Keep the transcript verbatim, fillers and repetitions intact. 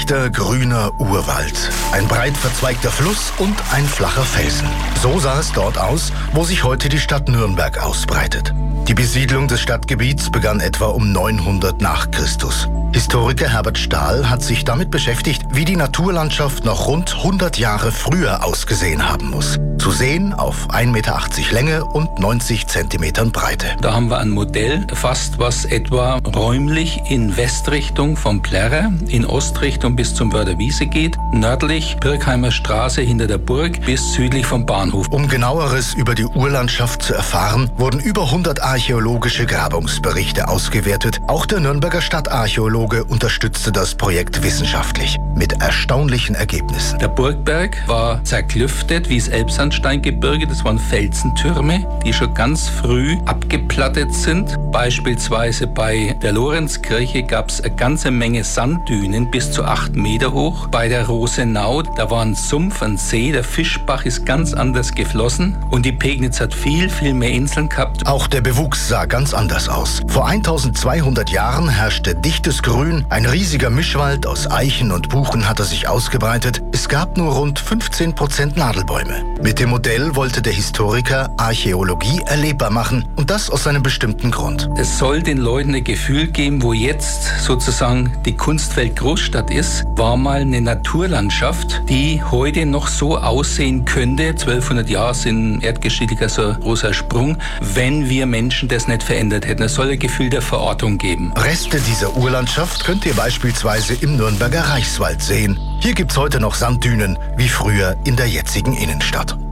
dichter, grüner Urwald, ein breit verzweigter Fluss und ein flacher Felsen. So sah es dort aus, wo sich heute die Stadt Nürnberg ausbreitet. Die Besiedlung des Stadtgebiets begann etwa um neunhundert nach Christus. Historiker Herbert Stahl hat sich damit beschäftigt, wie die Naturlandschaft noch rund hundert Jahre früher ausgesehen haben muss. Zu sehen auf ein Meter achtzig Länge und neunzig Zentimetern Breite. Da haben wir ein Modell erfasst, was etwa räumlich in Westrichtung vom Plärrer, in Ostrichtung bis zum Wörderwiese geht, nördlich Birkheimer Straße hinter der Burg bis südlich vom Bahnhof. Um genaueres über die Urlandschaft zu erfahren, wurden über hundert archäologische Grabungsberichte ausgewertet. Auch der Nürnberger Stadtarchäologe unterstützte das Projekt wissenschaftlich mit erstaunlichen Ergebnissen. Der Burgberg war zerklüftet wie das Elbsandsteingebirge. Das waren Felsentürme, die schon ganz früh abgeplattet sind. Beispielsweise bei der Lorenzkirche gab es eine ganze Menge Sanddünen bis zu acht Meter hoch. Bei der Rosenau, da war ein Sumpf, ein See, der Fischbach ist ganz anders geflossen und die Pegnitz hat viel, viel mehr Inseln gehabt. Auch der Bewuchs sah ganz anders aus. Vor eintausendzweihundert Jahren herrschte dichtes Grün, ein riesiger Mischwald aus Eichen und Buchen hatte sich ausgebreitet. Es gab nur rund fünfzehn Prozent Nadelbäume. Mit dem Modell wollte der Historiker Archäologie erlebbar machen und das aus einem bestimmten Grund. Es soll den Leuten ein Gefühl geben, wo jetzt sozusagen die Kunstwelt Großstadt ist, war mal eine Naturlandschaft, die heute noch so aussehen könnte. zwölfhundert Jahre sind erdgeschichtlicher so ein großer Sprung, wenn wir Menschen das nicht verändert hätten. Es soll ein Gefühl der Verortung geben. Reste dieser Urlandschaft könnt ihr beispielsweise im Nürnberger Reichswald sehen. Hier gibt's heute noch Sanddünen, wie früher in der jetzigen Innenstadt.